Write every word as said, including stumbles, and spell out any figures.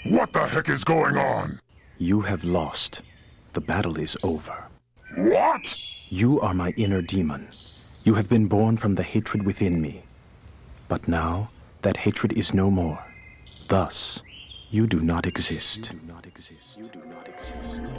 What the heck is going on? You have lost. The battle is over. What? You are my inner demon. You have been born from the hatred within me. But now, that hatred is no more. Thus, you do not exist. You do not exist. You do not exist.